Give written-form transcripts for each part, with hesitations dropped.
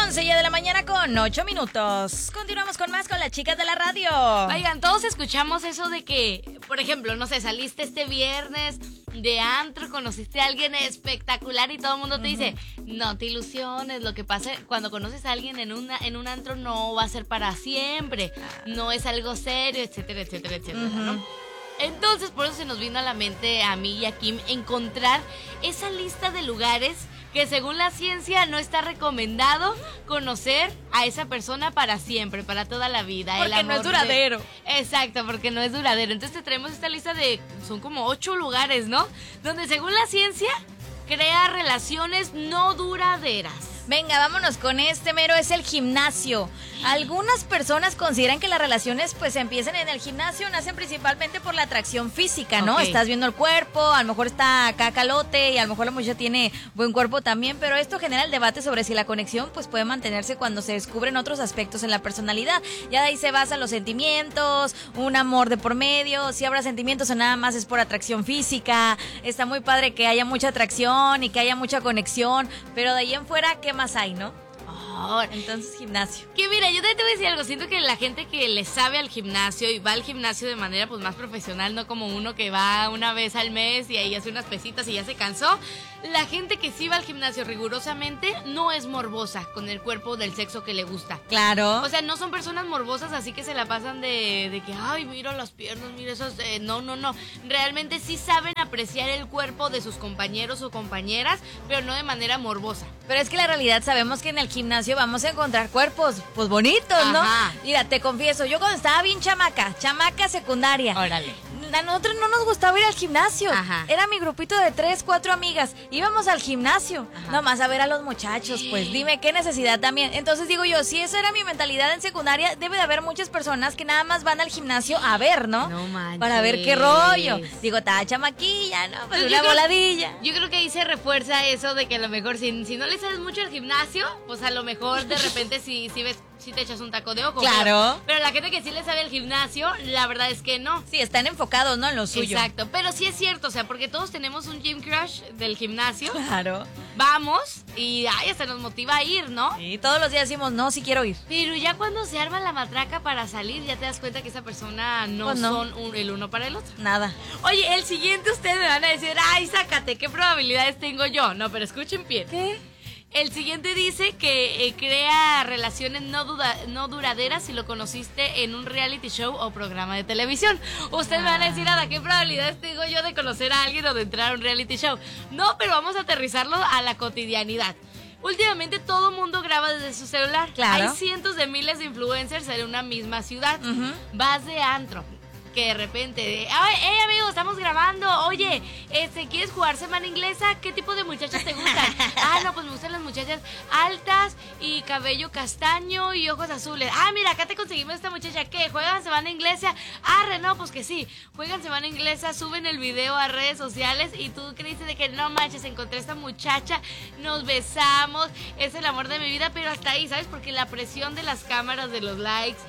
11 ya de la mañana con 8 minutos. Continuamos con más con las chicas de la radio. Oigan, todos escuchamos eso de que, por ejemplo, no sé, saliste este viernes de antro, conociste a alguien espectacular y todo el mundo te dice, no te ilusiones, lo que pasa cuando conoces a alguien en un antro no va a ser para siempre, no es algo serio, etcétera, etcétera, etcétera, ¿no? Entonces, por eso se nos vino a la mente a mí y a Kim encontrar esa lista de lugares que según la ciencia no está recomendado conocer a esa persona para siempre, para toda la vida. Porque no es duradero. Exacto, porque no es duradero. Entonces te traemos esta lista de, son como 8 lugares, ¿no? Donde según la ciencia crea relaciones no duraderas. Venga, vámonos con este mero, es el gimnasio. Algunas personas consideran que las relaciones pues empiezan en el gimnasio, nacen principalmente por la atracción física, ¿no? Okay. Estás viendo el cuerpo, a lo mejor está acá calote y a lo mejor la muchacha tiene buen cuerpo también, pero esto genera el debate sobre si la conexión pues puede mantenerse cuando se descubren otros aspectos en la personalidad. Ya de ahí se basan los sentimientos, un amor de por medio, si habrá sentimientos o nada más es por atracción física. Está muy padre que haya mucha atracción y que haya mucha conexión, pero de ahí en fuera, ¿qué más hay, no? Entonces, gimnasio. Que mira, yo te voy a decir algo, siento que la gente que le sabe al gimnasio y va al gimnasio de manera pues más profesional, no como uno que va una vez al mes y ahí hace unas pesitas y ya se cansó. La gente que sí va al gimnasio rigurosamente no es morbosa con el cuerpo del sexo que le gusta. Claro. O sea, no son personas morbosas así que se la pasan de que, ay, mira las piernas, mira esos... no. Realmente sí saben apreciar el cuerpo de sus compañeros o compañeras, pero no de manera morbosa. Pero es que la realidad sabemos que en el gimnasio vamos a encontrar cuerpos, pues bonitos, ¿no? Ajá. Mira, te confieso, yo cuando estaba bien chamaca secundaria. Órale. A nosotros no nos gustaba ir al gimnasio. Ajá. Era mi grupito de 3, 4 amigas. Íbamos al gimnasio, nomás a ver a los muchachos, pues dime qué necesidad también. Entonces digo yo, si esa era mi mentalidad en secundaria, debe de haber muchas personas que nada más van al gimnasio a ver, ¿no? No manches. Para ver qué rollo. Digo, está chamaquilla, ¿no? Pues una voladilla. Yo creo que ahí se refuerza eso de que a lo mejor si no le sabes mucho al gimnasio, pues a lo mejor de repente si ves, si te echas un taco de ojo. Claro. Pero la gente que sí le sabe al gimnasio, la verdad es que no. Sí, están enfocados, ¿no? En lo suyo. Exacto, pero sí es cierto, o sea, porque todos tenemos un gym crush del gimnasio. Claro. Vamos y hasta nos motiva a ir, ¿no? Y todos los días decimos, no, sí quiero ir. Pero ya cuando se arma la matraca para salir, ya te das cuenta que esa persona no, Pues no. son el uno para el otro. Nada. Oye, el siguiente ustedes me van a decir, ay, sácate, ¿qué probabilidades tengo yo? No, pero escuchen bien. ¿Qué? El siguiente dice que crea relaciones no duraderas si lo conociste en un reality show o programa de televisión. Ustedes me van a decir, Ada, ¿qué probabilidades tengo yo de conocer a alguien o de entrar a un reality show? No, pero vamos a aterrizarlo a la cotidianidad. Últimamente todo mundo graba desde su celular. Claro. Hay cientos de miles de influencers en una misma ciudad. Vas de antro, que de repente, hey amigos, estamos grabando, oye, ¿quieres jugar semana inglesa? ¿Qué tipo de muchachas te gustan? No, pues me gustan las muchachas altas y cabello castaño y ojos azules. Mira, acá te conseguimos esta muchacha, ¿qué? ¿Juegan semana inglesa? No, pues que sí, juegan semana inglesa, suben el video a redes sociales y tú crees de que no manches, encontré a esta muchacha, nos besamos, es el amor de mi vida, pero hasta ahí, ¿sabes? Porque la presión de las cámaras, de los likes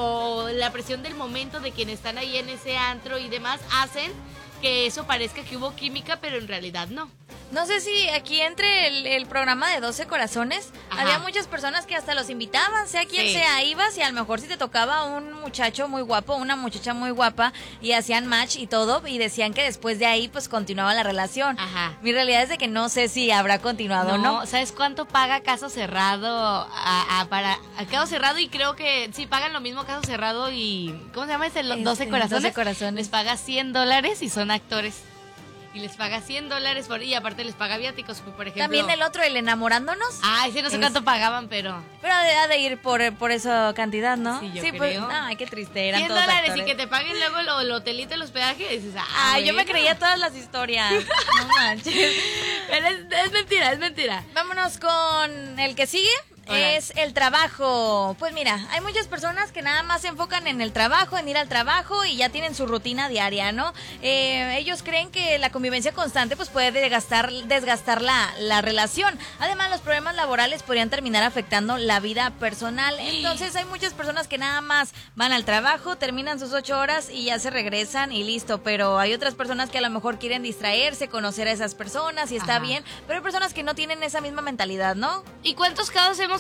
o la presión del momento de quienes están ahí en ese antro y demás hacen que eso parezca que hubo química, pero en realidad no. No sé si aquí entre el programa de 12 corazones, había muchas personas que hasta los invitaban, sea quien sea, ibas y a lo mejor si te tocaba un muchacho muy guapo, una muchacha muy guapa y hacían match y todo y decían que después de ahí pues continuaba la relación. Mi realidad es de que no sé si habrá continuado o no. ¿Sabes cuánto paga Caso Cerrado para Caso Cerrado? Y creo que sí pagan lo mismo Caso Cerrado y ¿cómo se llama ese? 12 corazones. 12 corazones. Les paga $100 y son actores. Y les paga $100 y aparte les paga viáticos, por ejemplo. También el otro, el enamorándonos. Ese no sé cuánto pagaban, pero ha de ir por esa cantidad, ¿no? Sí, yo pues, creo. ay, qué triste, eran $100 todos actores. y que te paguen luego el hotelito, el hospedaje, y dices, yo me creía todas las historias. No manches. Pero es mentira. Vámonos con el que sigue. Es el trabajo. Pues mira, hay muchas personas que nada más se enfocan en el trabajo, en ir al trabajo y ya tienen su rutina diaria, ¿no? Ellos creen que la convivencia constante pues puede desgastar la relación. Además, los problemas laborales podrían terminar afectando la vida personal. Entonces, hay muchas personas que nada más van al trabajo, terminan sus 8 horas y ya se regresan y listo. Pero hay otras personas que a lo mejor quieren distraerse, conocer a esas personas y está bien. Pero hay personas que no tienen esa misma mentalidad, ¿no? ¿Y cuántos casos hemos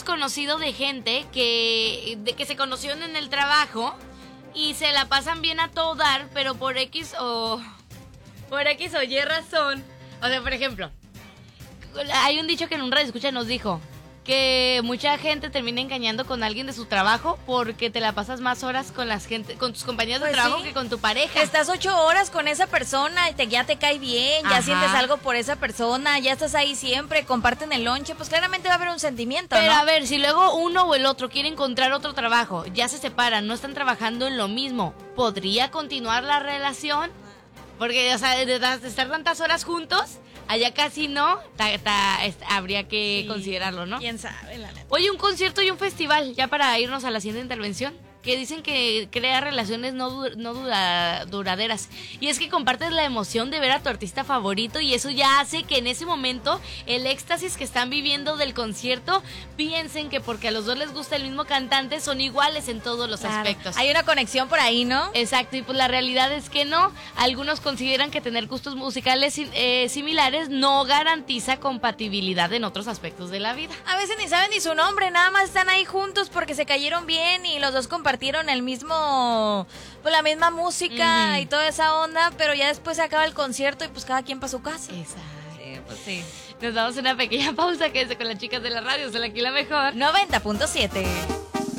hemos conocido de gente que se conocieron en el trabajo y se la pasan bien a todo dar, pero por X o Y razón. O sea, por ejemplo, hay un dicho que en un radio escucha nos dijo que mucha gente termina engañando con alguien de su trabajo porque te la pasas más horas con tus compañeros de trabajo que con tu pareja. Estás 8 horas con esa persona y ya te cae bien, ya sientes algo por esa persona, ya estás ahí siempre, comparten el lonche, pues claramente va a haber un sentimiento, Pero ¿no? a ver, si luego uno o el otro quiere encontrar otro trabajo, ya se separan, no están trabajando en lo mismo, ¿podría continuar la relación? Porque, o sea, de estar tantas horas juntos, allá casi no, habría que considerarlo, ¿no? ¿Quién sabe, la neta? Oye, un concierto y un festival, ya para irnos a la siguiente intervención, que dicen que crea relaciones no duraderas. Y es que compartes la emoción de ver a tu artista favorito y eso ya hace que en ese momento el éxtasis que están viviendo del concierto piensen que porque a los dos les gusta el mismo cantante son iguales en todos los aspectos. Hay una conexión por ahí, ¿no? Exacto, y pues la realidad es que no. Algunos consideran que tener gustos musicales similares no garantiza compatibilidad en otros aspectos de la vida. A veces ni saben ni su nombre, nada más están ahí juntos porque se cayeron bien y los dos compartieron el mismo, pues la misma música y toda esa onda, pero ya después se acaba el concierto y pues cada quien para su casa. Exacto. Sí, pues sí. Nos damos una pequeña pausa, quédese con las chicas de la radio, son aquí la mejor. 90.7